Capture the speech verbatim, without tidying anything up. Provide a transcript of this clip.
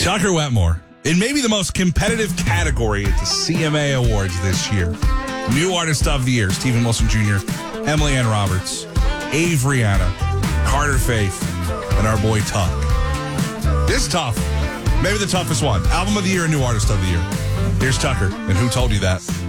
Tucker Wetmore, in maybe the most competitive category at the C M A Awards this year. New Artist of the Year, Stephen Wilson Junior, Emily Ann Roberts, Avriana, Carter Faith, and our boy Tuck. This is tough. Maybe the toughest one. Album of the Year and New Artist of the Year. Here's Tucker, and Who Told You That?